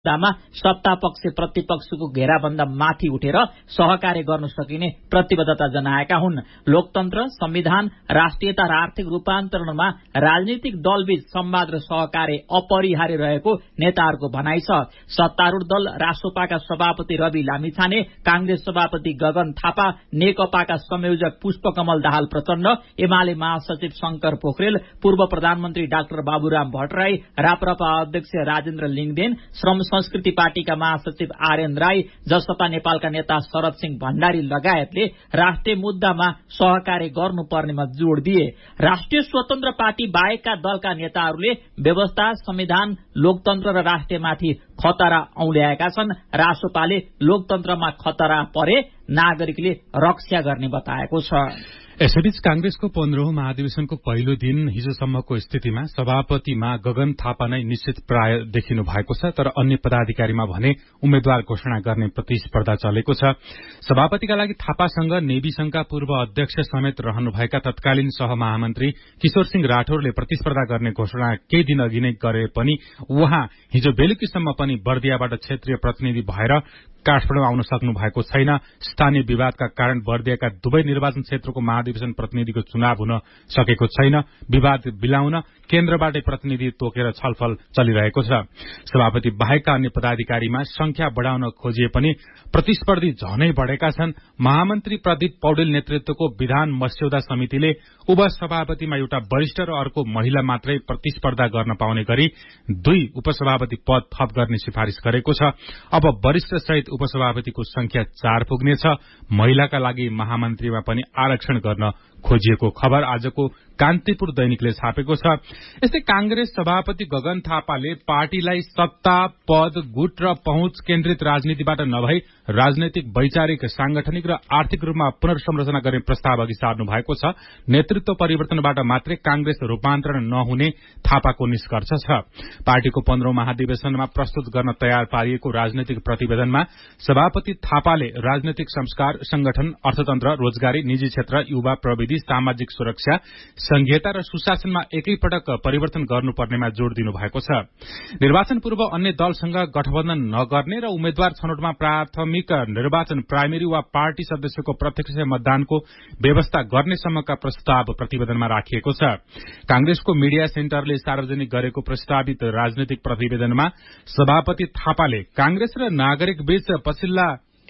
दामा सत्ता पक्ष प्रतिपक्षको घेराभन्दा माथि उठेर सहकार्य गर्न सकिने प्रतिबद्धता जनाएका हुन्। लोकतन्त्र, संविधान, राष्ट्रियता र आर्थिक रूपान्तरणमा राजनीतिक दलबीच संवाद र सहकार्य अपरिहार्य रहेको नेताहरूको भनाइ छ। सत्तारूढ दल रासोपाका सभापति रवि लामिछाने, कांग्रेस सभापति गगन थापा, नेकपाका संयोजक पुष्पकमल दाहाल प्रचण्ड, एमाले महासचिव शंकर पोखरेल, पूर्व प्रधानमन्त्री डाक्टर बाबुराम भट्टराई, राप्रपा अध्यक्ष राजेन्द्र लिङदेन, श्रम संस्कृति पार्टीका महासचिव आर्यन राई, जसपा नेपालका नेता शरद सिंह भण्डारी लगायतले राष्ट्रिय मुद्दामा सहकार्य गर्नुपर्नेमा जोड़ दिए। राष्ट्रिय स्वतन्त्र पार्टी बाहेकका दलका नेताहरूले व्यवस्था, संविधान, लोकतन्त्र र राष्ट्रियमाथि खतरा औल्याएका छन्। रासोपाले लोकतन्त्रमा खतरा परे नागरिकले रक्षा गर्ने बताएको छ। यसैबीच कांग्रेसको 15औं महाधिवेशनको पहिलो दिन हिजोसम्मको स्थितिमा सभापतिमा गगन थापा नै निश्चित प्राय देखिनु भएको छ, तर अन्य पदाधिकारीमा भने उम्मेद्वार घोषणा गर्ने प्रतिस्पर्धा चलेको छ। सभापतिका लागि थापासँग नेभी संघका पूर्व अध्यक्ष समेत रहनुभएका तत्कालीन सहमहामन्त्री किशोर सिंह राठौरले प्रतिस्पर्धा गर्ने घोषणा केही दिन अघि नै गरे पनि उहाँ हिजो बेलुकीसम्म पनि बर्दियाबाट क्षेत्रीय प्रतिनिधि भएर काठमाडौँ आउन सक्नु भएको छैन। स्थानीय विवादका कारण बर्दियाका दुवै निर्वाचन क्षेत्रको महाधिवेशन प्रतिनिधिको चुनाव हुन सकेको छैन। विवाद बिलाउन केन्द्रबाटै प्रतिनिधि तोकेर छलफल चलिरहेको छ। सभापति बाहेकका अन्य पदाधिकारीमा संख्या बढ़ाउन खोजिए पनि प्रतिस्पर्धी झनै बढ़ेका छन्। महामन्त्री प्रदीप पौडेल नेतृत्वको विधान मस्यौदा समितिले उपसभापतिमा एउटा वरिष्ठ र अर्को महिला मात्रै प्रतिस्पर्धा गर्न पाउने गरी 2 उपसभापति पद थप गर्ने सिफारिश गरेको छ। अब वरिष्ठ सहित उपसभापतिको संख्या 4 पुग्नेछ। महिलाका लागि महामन्त्रीमा पनि आरक्षण गर्न खोजिएको खबर आजको कान्तिपुर दैनिकले छापेको छ। यस्तै कांग्रेस सभापति गगन थापाले पार्टीलाई सत्ता, पद, गुट र पहुँच केन्द्रित राजनीतिबाट नभई राजनैतिक, वैचारिक, सांगठनिक र आर्थिक रूपमा पुनर्संरचना गर्ने प्रस्ताव अघि सार्नु भएको छ। नेतृत्व परिवर्तनबाट मात्रै कांग्रेस रूपान्तरण नहुने थापाको निष्कर्ष छ। पार्टीको 15औं महाधिवेशनमा प्रस्तुत गर्न तयार पारिएको राजनैतिक प्रतिवेदनमा सभापति थापाले राजनैतिक संस्कार, संगठन, अर्थतन्त्र, रोजगारी, निजी क्षेत्र, युवा प्रविधि, सामाजिक सुरक्षा, संघीयता र सुशासनमा एकैपटक परिवर्तन गर्नुपर्नेमा जोड़ दिनु भएको छ। निर्वाचन पूर्व अन्य दलसँग गठबन्धन नगर्ने र उम्मेद्वार छनौटमा प्राथमिक निर्वाचन, प्राइमेरी वा पार्टी सदस्यको प्रत्यक्ष मतदानको व्यवस्था गर्नेसम्मका प्रस्ताव प्रतिवेदनमा राखिएको छ। कांग्रेसको मीडिया सेन्टरले सार्वजनिक गरेको प्रस्तावित राजनैतिक प्रतिवेदनमा सभापति थापाले कांग्रेस र नागरिक बीच पछिल्ला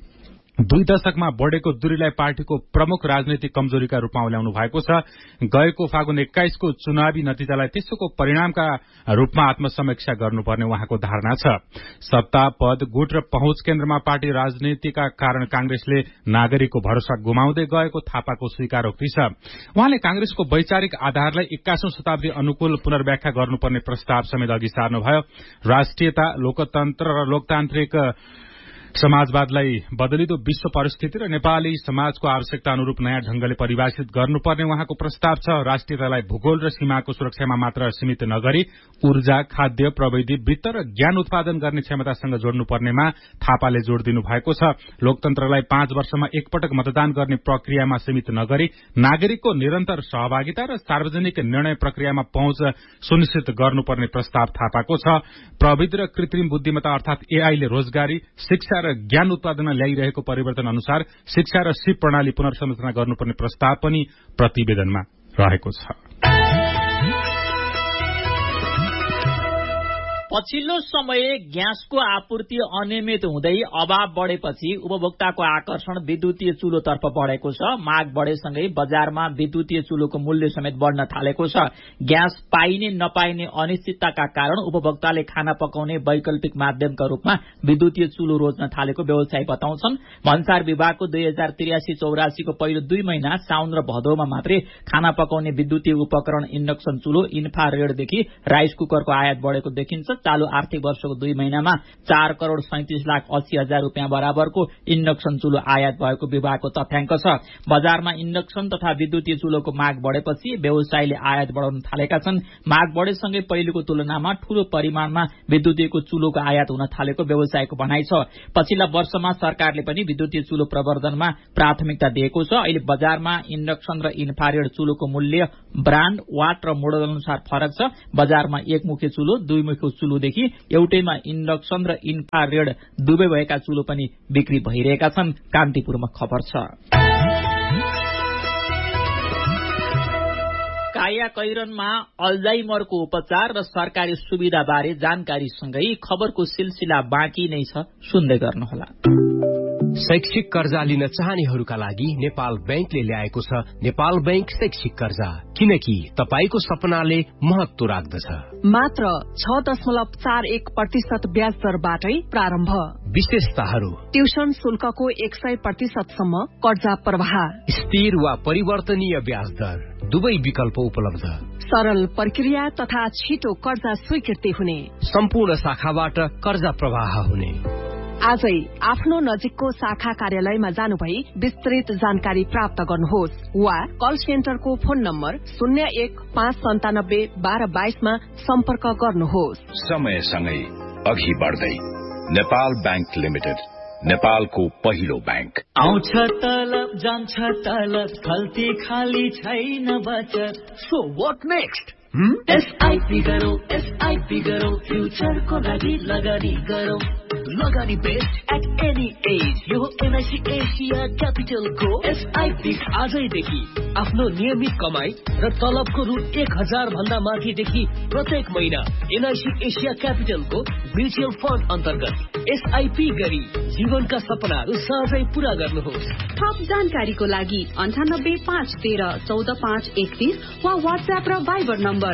2 दशकमा बढ़ेको दूरीलाई पार्टीको प्रमुख राजनैतिक कमजोरीका रूपमा उल्याउनु भएको छ। गएको फागुन 21 को चुनावी नतिजालाई त्यसको परिणामका रूपमा आत्मसमीक्षा गर्नुपर्ने उहाँको धारणा छ। सत्ता, पद, गुट र पहुँच केन्द्रमा पार्टी राजनीतिका कारण कांग्रेसले नागरिकको भरोसा गुमाउँदै गएको थापाको स्वीकारोक्ति छ। उहाँले कांग्रेसको वैचारिक आधारलाई 21औं शताब्दी अनुकूल पुनर्व्याख्या गर्नुपर्ने प्रस्ताव समेत अघि सार्नुभयो। राष्ट्रियता, लोकतन्त्र र लोकतान्त्रिक समाजवादलाई बदलिदो विश्व परिस्थिति र नेपाली समाजको आवश्यकता अनुरूप नयाँ ढंगले परिभाषित गर्नुपर्ने उहाँको प्रस्ताव छ। राष्ट्रियतालाई भूगोल र सीमाको सुरक्षामा मात्र सीमित नगरी ऊर्जा, खाद्य, प्रविधि, वित्त र ज्ञान उत्पादन गर्ने क्षमतासँग जोड्नुपर्नेमा थापाले जोड़ दिनु भएको छ। लोकतन्त्रलाई 5 वर्षमा एकपटक मतदान गर्ने प्रक्रियामा सीमित नगरी नागरिकको निरन्तर सहभागिता र सार्वजनिक निर्णय प्रक्रियामा पहुँच सुनिश्चित गर्नुपर्ने प्रस्ताव थापाको छ। प्रविधि र कृत्रिम बुद्धिमत्ता अर्थात एआई ले रोजगारी, शिक्षा र ज्ञान उत्पादनमा ल्याइरहेको परिवर्तन अनुसार शिक्षा र सिप प्रणाली पुनर्संरचना गर्नुपर्ने प्रस्ताव पनि प्रतिवेदनमा रहेको छ। पछिल्लो समय ग्यासको आपूर्ति अनियमित हुँदै अभाव बढेपछि उपभोक्ताको आकर्षण विद्युतीय चुलोतर्फ बढेको छ। माग बढेसँगै बजारमा विद्युतीय चुलोको मूल्य समेत बढ्न थालेको छ। ग्यास पाइने नपाइने अनिश्चितताका कारण उपभोक्ताले खाना पकाउने वैकल्पिक माध्यमका रूपमा विद्युतीय चुलो रोज्न थालेको व्यवसायी बताउँछन्। भन्सार विभागको 2083-84 को पहिलो 2 महिना साउन र भदौमा मात्रै खाना पकाउने विद्युतीय उपकरण, इन्डक्सन चुलो, इन्फ्रारेडदेखि राइस कुकरको आयात बढेको देखिन्छ। चालू आर्थिक वर्षको 2 महिनामा 4,37,80,000 रुपियाँ बराबरको इन्डक्सन चुलो आयात भएको विभागको तथ्याङ्क छ। बजारमा इन्डक्सन तथा विद्युतीय चुलोको माग बढेपछि व्यवसायीले आयात बढाउन थालेका छन्। माग बढेसँगै पहिलेको तुलनामा ठूलो परिमाणमा विद्युतीयको चुलोको आयात हुन थालेको व्यवसायको भनाइ छ। पछिल्ला वर्षमा सरकारले पनि विद्युतीय चुलो प्रवर्धनमा प्राथमिकता दिएको छ। अहिले बजारमा इन्डक्सन र इन्फ्रारेड चुलोको मूल्य ब्रान्ड, वाट र मोडल अनुसार फरक छ। बजारमा एकमुखे चुलो, दुईमुखे चुलो चुलोदेखि एउटैमा इन्डक्सन र इन्फ्रारेड दुवै भएका चुलो पनि बिक्री भइरहेका छन्। कान्तिपुरमा खबर छ। काया कैरनमा अल्जाइमरको उपचार र सरकारी सुविधाबारे जानकारीसँगै खबरको सिलसिला बाँकी नै छ, सुन्दै गर्नुहोला। शैक्षिक कर्जा लिन चाहनेहरूका लागि नेपाल बैंकले ल्याएको छ नेपाल बैंक शैक्षिक कर्जा, किनकि तपाईको सपनाले महत्व राख्दछ। मात्र 6.41% ब्याज दरबाटै प्रारम्भ। विशेषताहरू: ट्युसन शुल्कको 100% सम्म कर्जा प्रवाह, स्थिर वा परिवर्तनीय ब्याज दर, दुवै विकल्प उपलब्ध, सरल प्रक्रिया तथा छिटो कर्जा स्वीकृति हुने, सम्पूर्ण शाखाबाट कर्जा प्रवाह हुने। आजै आफ्नो नजिकको शाखा कार्यालयमा जानुभई विस्तृत जानकारी प्राप्त गर्नुहोस् वा कल सेन्टरको फोन नम्बर 01-597-1222 मा सम्पर्क गर्नुहोस्। समयसँगै अघि बढ्दै नेपाल बैंक लिमिटेड, नेपालको पहिलो बैंक। आउँछ तलब जान्छ तलब, खल्ती खाली छैन बचत। So what next? एसआईपी गरौँ, एसआईपी गरौँ, फ्युचरको लागि लगानी गरौँ। लगानी बेस्ट एट एनी एज, यो एनआईसी एसिया क्यापिटलको एसआईपी। आजैदेखि आफ्नो नियमित कमाई र तलबको रु 1000 भन्दा माथिदेखि प्रत्येक महिना एनआईसी एसिया क्यापिटलको म्युचुअल फन्ड अन्तर्गत एसआईपी गरी जीवनका सपनाहरू सहजै पूरा गर्नुहोस्। थप जानकारीको लागि 98-513-14531 वा व्हाट्सएप र भाइबर नम्बर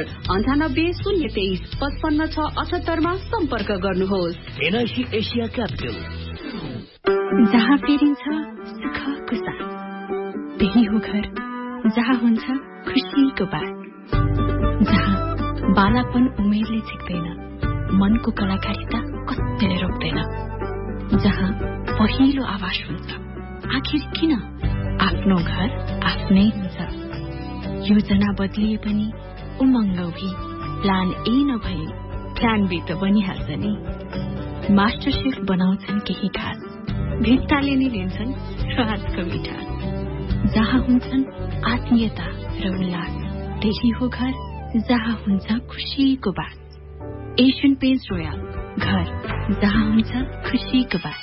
98-023-55678 मा सम्पर्क गर्नुहोस्। NIC Asia capital. जहाँ फेरिन्छ सुखको साथ, त्यही हो घर जहाँ हुन्छ खुसीको बात, जहाँ बालापन उमेरले झिक्दैन, मनको कलाकारिता कतिले रोक्दैन, जहाँ पहिलो आवाज हुन्छ आखिर किन आफ्नो घर आफ्नै हुन्छ। योजना बदलिए पनि उमङ्ग उही, प्लान ए नभए प्लान बी त बनिहाल्छ नि। मास्टर शेफ बनाउँछन् केही खास, भित्ताले नै लिन्छन् स्वादको मिठास, जहाँ हुन्छन् आत्मीयता र उल्लास, त्यही हो घर जहाँ हुन्छ खुसीको बात। एशियन पेन्ट्स रोयल, घर जहाँ हुन्छ खुसीको बात।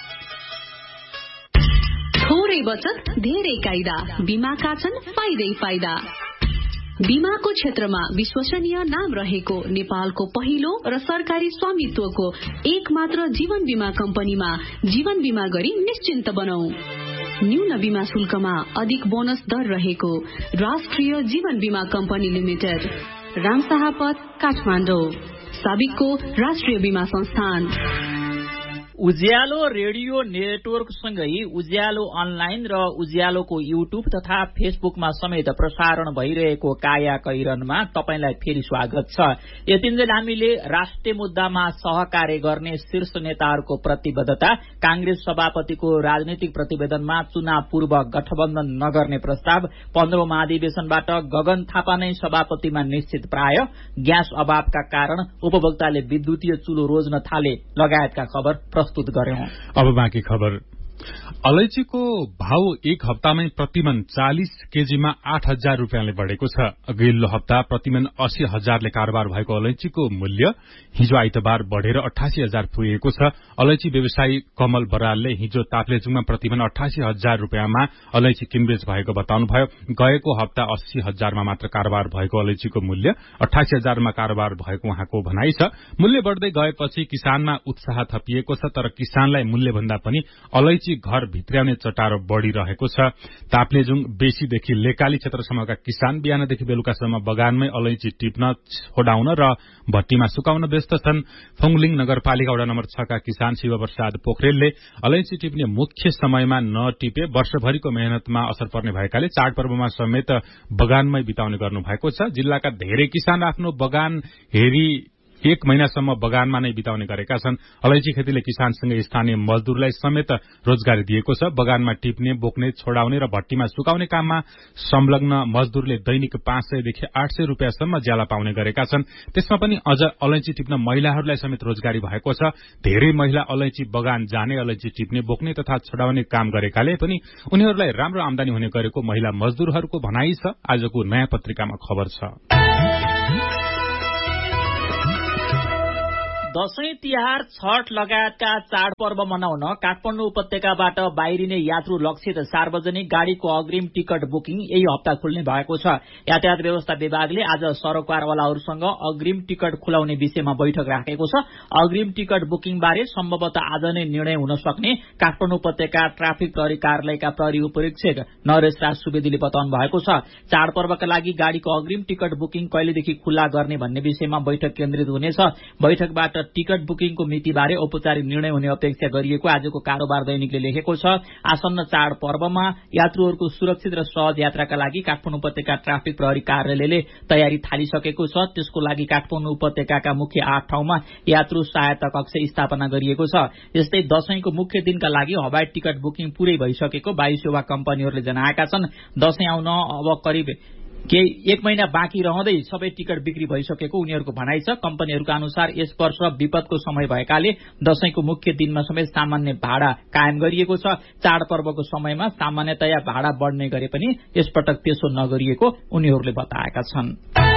थोरै बचत धेरै कायदा, बीमाका छन् फाइदै फाइदा। बीमाको क्षेत्रमा विश्वसनीय नाम रहेको नेपालको पहिलो र सरकारी स्वामित्वको एक मात्र जीवन बीमा कम्पनीमा जीवन बीमा गरी निश्चिन्त बनाऊ। न्यून बीमा शुल्कमा अधिक बोनस दर रहेको राष्ट्रिय जीवन बीमा कम्पनी लिमिटेड, रामशाहपथ, काठमाडौँ। साबिकको राष्ट्रिय बीमा संस्थान। उज्यालो रेडियो नेटवर्कसँगै उज्यालो अनलाइन र उज्यालोको युट्युब तथा फेसबुकमा समेत प्रसारण भइरहेको काया कैरनमा तपाईलाई फेरि स्वागत छ। यतिन्जेल हामीले राष्ट्रिय मुद्दामा सहकार्य गर्ने शीर्ष नेताहरूको प्रतिबद्धता, कांग्रेस सभापतिको राजनीतिक प्रतिवेदनमा चुनाव पूर्व गठबन्धन नगर्ने प्रस्ताव, 15औं महाधिवेशनबाट गगन थापा नै सभापतिमा निश्चित प्राय, ग्यास अभावका कारण उपभोक्ताले विद्युतीय चुलो रोज्न थाले लगायतका खबर प्रस्तुत गर्यौं। अब बाँकी खबर। अलैचीको भाव एक हप्तामै प्रतिमन 40 केजीमा 8,000 रुपियाँले बढ़ेको छ। अघिल्लो हप्ता प्रतिमन 80,000ले कारोबार भएको अलैचीको मूल्य हिजो आइतबार बढ़ेर 88,000 पुगेको छ। अलैची व्यवसायी कमल बरालले हिजो ताप्लेजुङमा प्रतिमन 88,000 रुपियाँमा अलैची किनबेच भएको बताउनुभयो। गएको हप्ता 80,000मा मात्र कारोबार भएको अलैचीको मूल्य 88,000मा कारोबार भएको उहाँको भनाइ छ। मूल्य बढ़दै गएपछि किसानमा उत्साह थपिएको छ, तर किसानलाई मूल्यभन्दा पनि अलैची घर भित्र्याउने चटारो बढ़िरहेको छ। ताप्लेजुङ बेसीदेखि लेकाली क्षेत्रसम्मका किसान बिहानदेखि बेलुकासम्म बगानमै अलैची टिप्न, छोडाउन र भट्टीमा सुकाउन व्यस्त छन्। फुङलिङ नगरपालिका वडा नम्बर 6 का किसान शिवप्रसाद पोखरेलले अलैची टिप्ने मुख्य समयमा नटिपे वर्षभरिको मेहनतमा असर पर्ने भएकाले चाडपर्वमा समेत बगानमै बिताउने गर्नु भएको छ। जिल्लाका धेरै किसान आफ्नो बगान हेरी 1 महिनासम्म बगानमा नै बिताउने गरेका छन्। अलैची खेतीले किसानसँगै स्थानीय मजदूरलाई समेत रोजगारी दिएको छ। बगानमा टिप्ने, बोक्ने, छोडाउने र भट्टीमा सुकाउने काममा संलग्न मजदूरले दैनिक 500 देखि 800 रुपियाँसम्म ज्याला पाउने गरेका छन्। त्यसमा पनि अझ अलैची टिप्न महिलाहरूलाई समेत रोजगारी भएको छ। धेरै महिला अलैची बगान जाने, अलैची टिप्ने, बोक्ने तथा छोडाउने काम गरेकाले पनि उनीहरूलाई राम्रो आमदानी हुने गरेको महिला मजदूरहरूको भनाइ छ। आजको नयाँ पत्रिकामा खबर छ। दशैं तिहार छठ लगायतका चाडपर्व मनाउन काठमाडौँ उपत्यकाबाट बाहिरिने यात्रु लक्षित सार्वजनिक गाड़ीको अग्रिम टिकट बुकिङ यही हप्ता खुल्ने भएको छ। यातायात व्यवस्था विभागले आज सरोकारवालाहरूसँग अग्रिम टिकट खुलाउने विषयमा बैठक राखेको छ। अग्रिम टिकट बुकिङ बारे सम्भवतः आज नै निर्णय हुन सक्ने काठमाडौँ उपत्यका ट्राफिक प्रहरी कार्यालयका प्रहरी उपरीक्षक नरेश राज सुवेदीले बताउनु भएको छ। चाडपर्वका लागि गाड़ीको अग्रिम टिकट बुकिङ कहिलेदेखि खुल्ला गर्ने भन्ने विषयमा बैठक केन्द्रित हुनेछ। बैठकबाट टिकट बुकिङको मितिबारे औपचारिक निर्णय हुने अपेक्षा गरिएको आजको कारोबार दैनिकले लेखेको छ। आसन्न चाडपर्वमा यात्रुहरूको सुरक्षित र सहज यात्राका लागि काठमाडौँ उपत्यका ट्राफिक प्रहरी कार्यालयले तयारी थालिसकेको छ। त्यसको लागि काठमाडौँ उपत्यकाका मुख्य 8 ठाउँमा यात्रु सहायता कक्ष स्थापना गरिएको छ। यस्तै दशैंको मुख्य दिनका लागि हवाई टिकट बुकिङ पूरै भइसकेको वायु सेवा कम्पनीहरूले जनाएका छन्। दशैं आउन अब करिब 1 महिना बाँकी रहँदै सबै टिकट बिक्री भइसकेको उनीहरूको भनाइ छ। कम्पनीहरूका अनुसार यस वर्ष विपदको समय भएकाले दशैंको मुख्य दिनमा समेत सामान्य भाडा कायम गरिएको छ। चाडपर्वको समयमा सामान्यतया भाडा बढ्ने गरे पनि यसपटक त्यसो नगरिएको उनीहरूले बताएका छन्।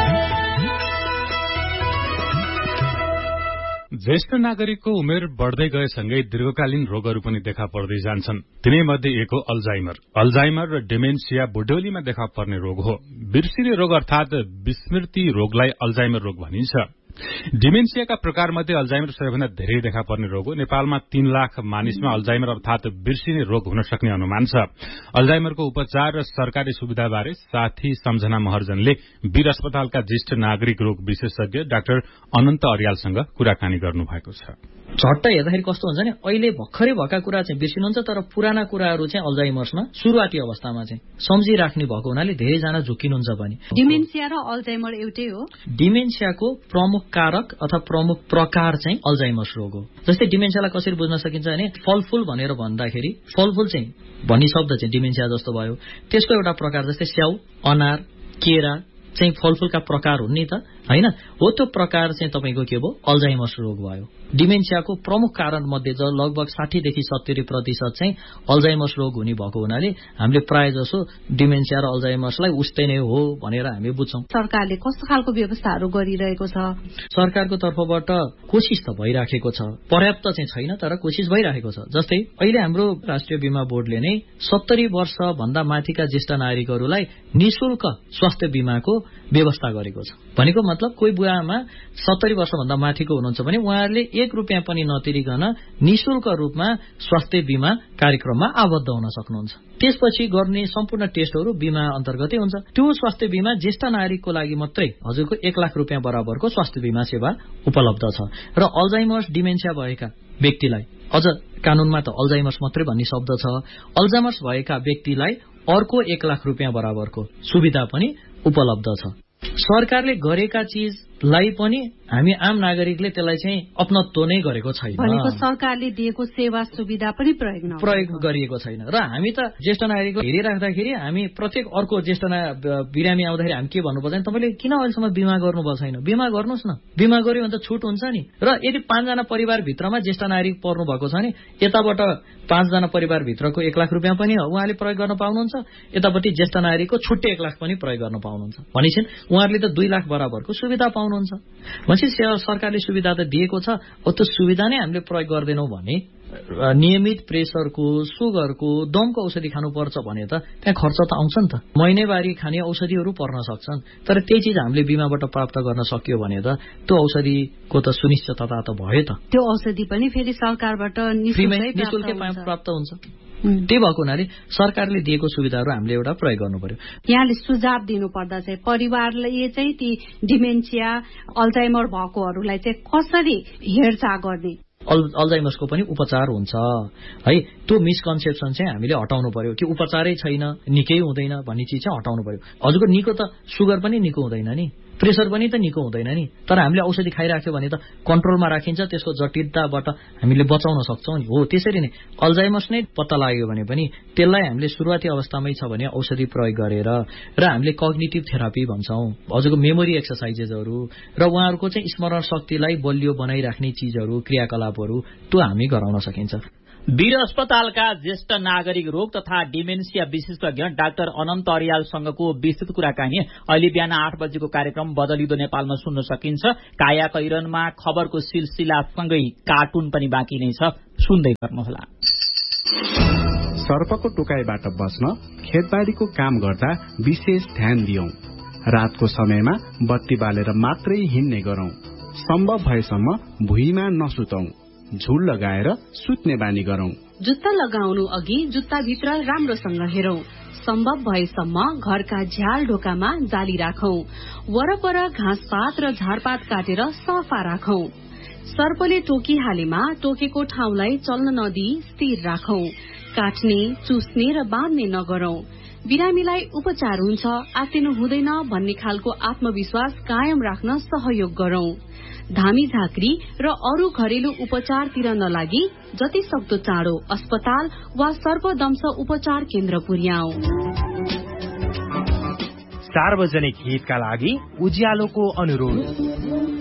ज्येष्ठ नागरिकको उमेर बढ़दै गएसँगै दीर्घकालीन रोगहरू पनि देखा पर्दै जान्छन्। तिनैमध्ये एक हो अल्जाइमर। अल्जाइमर र डिमेन्सिया बुढौलीमा देखा पर्ने रोग हो। बिर्सिने रोग अर्थात विस्मृति रोगलाई अल्जाइमर रोग भनिन्छ। डिमेन्सियाका प्रकारमध्ये अल्जाइमर सबैभन्दा धेरै देखा पर्ने रोग हो। नेपालमा 3 लाख मानिसमा अल्जाइमर अर्थात बिर्सिने रोग हुन सक्ने अनुमान छ। अल्जाइमरको उपचार र सरकारी सुविधाबारे साथी सम्झना महर्जनले वीर अस्पतालका ज्येष्ठ नागरिक रोग विशेषज्ञ डाक्टर अनन्त अर्यालसँग कुराकानी गर्नुभएको छ। झट्ट हेर्दाखेरि कस्तो हुन्छ नि, अहिले भर्खरै भएका कुरा चाहिँ बिर्सिनुहुन्छ, तर पुराना कुराहरू चाहिँ अल्जाइमर्समा सुरुवाती अवस्थामा चाहिँ सम्झिराख्ने भएको हुनाले धेरैजना झुकिनुहुन्छ पनि। डिमेन्सिया र अल्जाइमर एउटै हो? डिमेन्सियाको प्रमुख कारक अथवा प्रमुख प्रकार चाहिँ अल्जाइमर्स रोग हो। जस्तै डिमेन्सियालाई कसरी बुझ्न सकिन्छ भने फलफूल भनेर भन्दाखेरि फलफूल चाहिँ भन्ने शब्द चाहिँ डिमेन्सिया जस्तो भयो। त्यसको एउटा प्रकार जस्तै स्याउ, अनार, केरा चाहिँ फलफूलका प्रकार हुन् नि त, हैन? हो त्यो प्रकार चाहिँ तपाईको के भयो? अल्जाइमर्स रोग भयो। डिमेन्सियाको प्रमुख कारण मध्ये लगभग 60 देखि 70% चाहिँ अल्जाइमर्स रोग हुने भएको हुनाले हामीले प्राय जसो डिमेन्सिया र अल्जाइमर्सलाई उस्तै नै हो भनेर हामी बुझ्छौं। सरकारले कस्तो खालको व्यवस्थाहरू गरिरहेको छ? सरकारको तर्फबाट कोशिश त भइराखेको छ, पर्याप्त चाहिँ छैन तर कोशिश भइराखेको छ। जस्तै अहिले हाम्रो राष्ट्रिय बीमा बोर्डले नै 70 वर्ष भन्दा माथिका ज्येष्ठ नागरिकहरूलाई निशुल्क स्वास्थ्य बीमाको व्यवस्था गरेको छ। भनेको मतलब कोही बुवामा 70 वर्ष भन्दा माथिको हुनुहुन्छ भने उहाँहरूले 1 रुपैयाँ पनि नतिरिकन निशुल्क रूपमा स्वास्थ्य बीमा कार्यक्रममा आबद्ध हुन सक्नुहुन्छ। त्यसपछि गर्ने सम्पूर्ण टेस्टहरू बीमा अन्तर्गतै हुन्छ। त्यो स्वास्थ्य बीमा ज्येष्ठ नागरिकको लागि मात्रै हजुरको 1 लाख रुपैयाँ बराबरको स्वास्थ्य बीमा सेवा उपलब्ध छ। र अल्जाइमर्स डिमेन्सिया भएका व्यक्तिलाई अझ कानूनमा त अल्जाइमर्स मात्रै भन्ने शब्द छ। अल्जाइमर्स भएका व्यक्तिलाई अर्को 1 लाख रुपैयाँ बराबरको सुविधा पनि उपलब्ध छ। सरकारले गरेका चीजलाई पनि हामी आम नागरिकले त्यसलाई चाहिँ अपनत्व नै गरेको छैन। भनेको सरकारले दिएको सेवा सुविधा पनि प्रयोग गरिएको छैन। र हामी त ज्येष्ठ नागरिकको हेरिराख्दाखेरि हामी प्रत्येक अर्को ज्येष्ठ बिरामी आउँदाखेरि हामी के भन्नुपर्छ भने तपाईले किन अहिलेसम्म बीमा गर्नुभएको छैन? बीमा गर्नुहोस् न, बीमा गर्यो भने त छुट हुन्छ नि। र यदि 5 जना परिवार भित्रमा ज्येष्ठ नागरिक पर्नु भएको छ नि यताबाट 5 जना परिवार भित्रको 1 लाख रुपैयाँ पनि उहाँले प्रयोग गर्न पाउनुहुन्छ, यतापट्टि ज्येष्ठ नागरिकको छुट्टै 1 लाख पनि प्रयोग गर्न पाउनुहुन्छ। भनेपछि उहाँहरूले त 2 लाख बराबरको सुविधा पाउनुहुन्छ। सरकारले सुविधा त दिएको छ, हो त्यो सुविधा नै हामीले प्रयोग गर्दैनौं भने नियमित प्रेसरको, सुगरको, दमको औषधि खानुपर्छ भने त त्यहाँ खर्च त आउँछ नि त। महिनावारी खाने औषधिहरू पर्न सक्छन्, तर त्यही चीज हामीले बीमाबाट प्राप्त गर्न सकियो भने त त्यो औषधिको त सुनिश्चितता त भयो त। त्यो औषधि पनि फेरि सरकारबाट निशुल्कै प्राप्त हुन्छ। त्यही भएको हुनाले सरकारले दिएको सुविधाहरू हामीले एउटा प्रयोग गर्नु पर्यो। यहाँले सुझाव दिनु पर्दा चाहिँ परिवारले चाहिँ ती डिमेन्सिया अल्जाइमर भएकोहरूलाई चाहिँ कसरी हेरचाह गर्ने? अल्जाइमर्सको पनि उपचार हुन्छ है। त्यो मिसकन्सेप्सन चाहिँ हामीले हटाउनु पर्यो कि उपचारै छैन, निकै हुँदैन भन्ने चीज चाहिँ हटाउनु पर्यो। हजुरको निको त सुगर पनि निको हुँदैन नि, प्रेसर पनि त निको हुँदैन नि, तर हामीले औषधि खाइराख्यो भने त कन्ट्रोलमा राखिन्छ, त्यसको जटिलताबाट हामीले बचाउन सक्छौं नि। हो त्यसरी नै अल्जाइमर्स नै पत्ता लाग्यो भने पनि त्यसलाई हामीले सुरुवाती अवस्थामै छ भने औषधि प्रयोग गरेर र हामीले कग्निटिभ थेरापी भन्छौं, हजुरको मेमोरी एक्सरसाइजेसहरू र उहाँहरूको चाहिँ स्मरण शक्तिलाई बलियो बनाइराख्ने चीजहरू, क्रियाकलापहरू त्यो हामी गराउन सकिन्छ। वीर अस्पतालका ज्येष्ठ नागरिक रोग तथा डिमेन्सिया विशेषज्ञ डाक्टर अनन्त अर्यालसँगको विस्तृत कुराकानी अहिले बिहान 8 बजेको कार्यक्रम बदलिदो नेपालमा सुन्न सकिन्छ। काया कैरनमा खबरको सिलसिलासँगै कार्टुन पनि बाँकी नै छ, सुन्दै गर्नुहोला। सर्पको टोकाइबाट बस्न खेतबारीको काम गर्दा विशेष ध्यान दियौं। रातको समयमा बत्ती बालेर मात्रै हिँड्ने गरौं। सम्भव भएसम्म भुइँमा नसुतौं। झुल लगाएर सुत्ने बानी गरौं। जुत्ता लगाउनु अघि जुत्ताभित्र राम्रोसँग हेरौं। सम्भव भएसम्म घरका झ्याल ढोकामा जाली राखौं। वरपर घाँसपात र झारपात काटेर सफा राखौं। सर्पले टोकिहालेमा टोकेको ठाउँलाई चल्न नदिई स्थिर राखौं। काट्ने, चुस्ने र बाँध्ने नगरौं। बिरामीलाई उपचार हुन्छ, आत्तिनु हुँदैन भन्ने खालको आत्मविश्वास कायम राख्न सहयोग गरौं। धामी झाँक्री र अरू घरेलु उपचारतिर नलागी जति सक्दो चाँडो अस्पताल वा सर्पदंश उपचार केन्द्र पुर्याऊ। सार्वजनिक हितका लागि उज्यालोको अनुरोध।